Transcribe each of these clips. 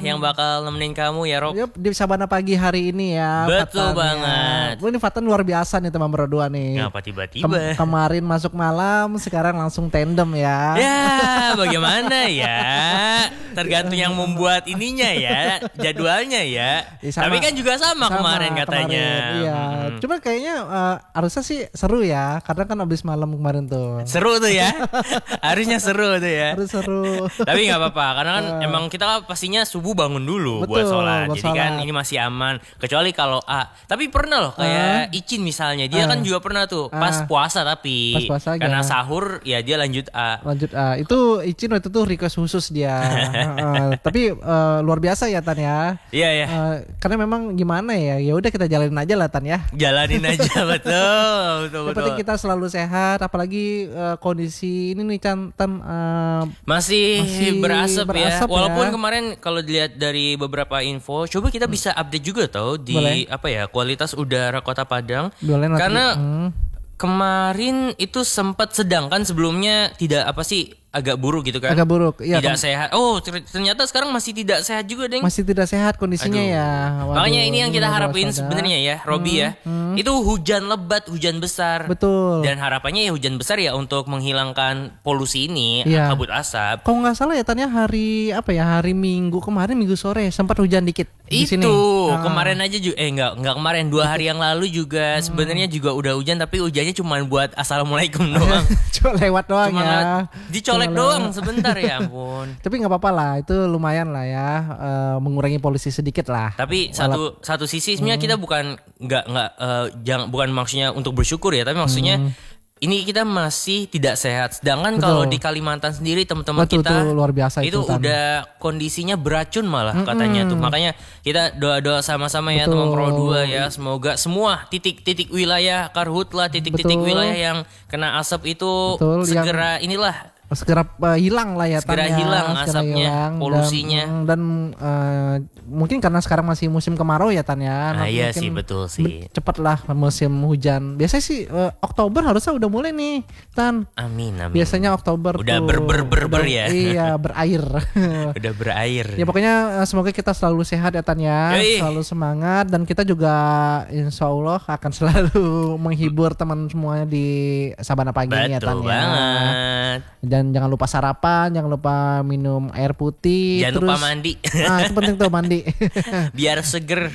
yang bakal nemenin kamu ya Rob. Yup, di Sabana Pagi hari ini ya. Betul Fatannya. banget. Ini Fatan luar biasa nih teman berdua nih. Ngapa tiba-tiba? Kemarin masuk malam, sekarang langsung tandem ya. Ya, bagaimana ya? Tergantung yang membuat ininya ya, jadwalnya ya. Tapi kan juga sama kemarin katanya. Iya. Cuma kayaknya harusnya sih seru ya, karena kan abis malam kemarin tuh. Seru tuh ya. Harusnya seru tuh ya. Harus seru. Tapi nggak apa-apa, karena kan emang kita kan pastinya subuh bangun dulu buat sholat. Jadi kan ini masih aman. Kecuali kalau tapi pernah loh kayak Icin misalnya, dia kan juga pernah tuh pas puasa tapi pas puasa karena sahur ya dia lanjut A. Itu Icin waktu itu request khusus dia. Tapi luar biasa ya Tan ya. Iya ya. Karena memang gimana ya, ya udah kita jalanin aja lah Tan ya. Jalanin aja betul. Yang penting kita selalu sehat, apalagi kondisi ini nih Tan masih berasap ya. Walaupun ya. kemarin kalau dilihat dari beberapa info, coba kita bisa update juga tau di kualitas udara Kota Padang. Boleh, karena kemarin itu sempat sedang kan, sebelumnya tidak agak buruk gitu kan. Agak buruk, iya. Tidak sehat. Oh, ternyata sekarang masih tidak sehat juga, Deng. Masih tidak sehat kondisinya. Aduh. Ya. Waduh, makanya ini yang kita harapin sebenarnya ya, Robi ya. Itu hujan lebat, hujan besar. Betul. Dan harapannya ya hujan besar ya untuk menghilangkan polusi ini, kabut asap. Kalau nggak salah ya tanya hari Minggu kemarin, Minggu sore sempat hujan dikit di sini. Itu kemarin aja juga enggak kemarin, 2 hari yang lalu juga sebenarnya juga udah hujan, tapi hujannya cuma buat assalamualaikum doang. Cuma lewat doang ya. Dicolek doang sebentar ya ampun. Tapi nggak apa-apa lah, itu lumayan lah ya, mengurangi polusi sedikit lah. Tapi satu sisi sebenarnya kita bukan bukan maksudnya untuk bersyukur ya, tapi maksudnya ini kita masih tidak sehat. Sedangkan kalau di Kalimantan sendiri teman-teman kita luar biasa itu udah kondisinya beracun malah katanya tuh. Makanya kita doa-doa sama-sama ya teman Pro 2 ya, semoga semua titik-titik wilayah karhutlah, titik-titik wilayah yang kena asap itu segera segera hilang lah ya, segera hilang asapnya, polusinya, dan mungkin karena sekarang masih musim kemarau ya Tan ya. Iya sih, betul sih. Cepatlah musim hujan. Biasanya sih Oktober harusnya udah mulai nih Tan. Amin. Biasanya Oktober udah ber ya. Iya, berair. Udah berair. Ya pokoknya semoga kita selalu sehat ya Tan ya. Selalu semangat, dan kita juga insya Allah akan selalu menghibur teman semuanya di Sabana Pagi ya Tan ya. Betul banget. Dan jangan lupa sarapan, jangan lupa minum air putih, jangan lupa mandi. Itu penting tuh, mandi. Biar seger.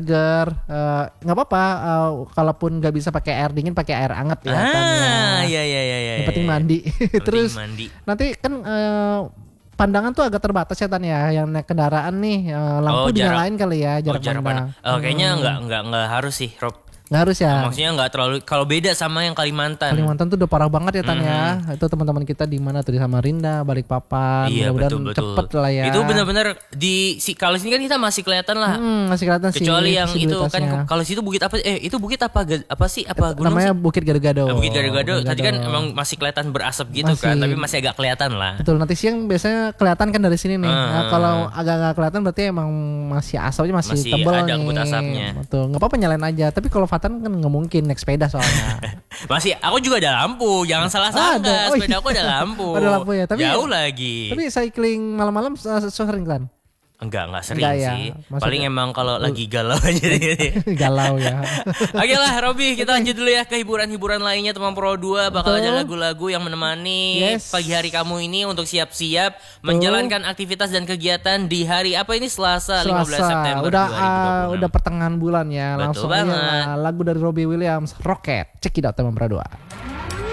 Nggak apa-apa, kalaupun nggak bisa pakai air dingin, pakai air hangat ya. Iya. Yang penting mandi. Terus mandi. nanti kan pandangan tuh agak terbatas ya Tan ya, yang naik kendaraan nih, lampu dinyalain kali ya, jarak pandang. Kayaknya nggak harus sih, Rob. Nggak harus ya. Maksudnya nggak terlalu, kalau beda sama yang Kalimantan. Kalimantan tuh udah parah banget ya Tan ya. Itu teman-teman kita di mana tuh, di Samarinda, Balikpapan. Iya, mudah-mudahan cepet lah ya. Itu benar-benar kalau sini kan kita masih kelihatan lah. Masih kelihatan sih. Kecuali yang itu kan, kalau situ bukit apa? Itu bukit apa sih? Apa gunung? Namanya Bukit Gado-Gado. Bukit Gado-Gado. Tadi kan emang masih kelihatan berasap gitu kan, tapi masih agak kelihatan lah. Betul. Nanti siang biasanya kelihatan kan dari sini nih. Nah, kalau agak nggak kelihatan berarti emang masih asapnya masih tebal ada nih. kabut asapnya. Betul. Nggak apa-apa, nyalain aja. Tapi kalau Fatan kan nggak mungkin naik sepeda soalnya. Masih, aku juga ada lampu, jangan salah sangka. Sepeda aku ada lampu. Ada lampu ya, tapi jauh lagi. Tapi cycling malam-malam sering kan? Enggak sering sih. Maksudnya. Paling emang kalau lagi galau aja. Galau ya. Oke lah Robi, kita lanjut dulu ya ke hiburan-hiburan lainnya teman Pro 2. Bakal ada lagu-lagu yang menemani pagi hari kamu ini untuk siap-siap menjalankan aktivitas dan kegiatan di hari apa ini, Selasa 15 September 2026. Udah pertengahan bulan ya. Betul Langsung banget. aja lagu dari Robbie Williams, Rocket. Check it out teman Pro 2.